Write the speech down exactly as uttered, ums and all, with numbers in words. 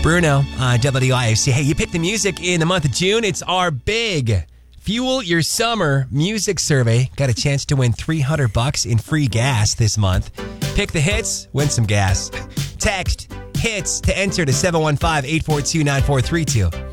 Bruno on W I F C. Hey, you picked the music in the month of June. It's our big Fuel Your Summer music survey. Got a chance to win three hundred bucks in free gas this month. Pick the hits, win some gas. Text HITS to enter to seven one five, eight four two, nine four three two.